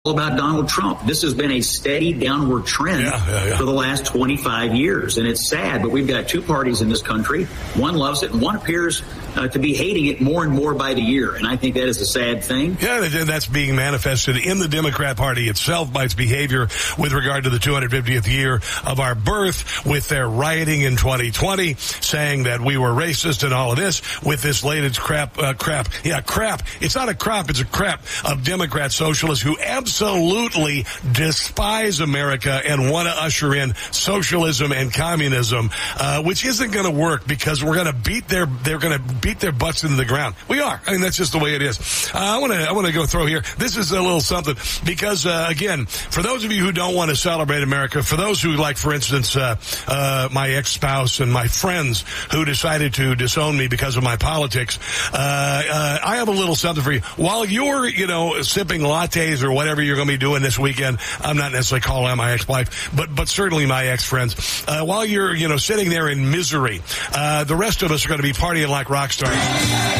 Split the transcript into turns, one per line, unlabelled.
about Donald Trump. This has been a steady downward trend for the last 25 years. And it's sad, but we've got two parties in this country. One loves it and one appears to be hating it more and more by the year. And I think that is a sad thing.
Yeah, that's being manifested in the Democrat Party itself by its behavior with regard to the 250th year of our birth, with their rioting in 2020, saying that we were racist and all of this, with this latest crap. It's not a crop, it's a crap of Democrat socialists who absolutely despise America and want to usher in socialism and communism, which isn't going to work because they're going to beat their butts into the ground. We are. I mean, that's just the way it is. I want to go through here. This is a little something because, again, for those of you who don't want to celebrate America, for those who, like, for instance, my ex-spouse and my friends who decided to disown me because of my politics, I have a little something for you. While you're, sipping lattes or whatever you're going to be doing this weekend, I'm not necessarily calling out my ex-wife, but certainly my ex-friends. While you're, sitting there in misery, the rest of us are going to be partying like rock stars.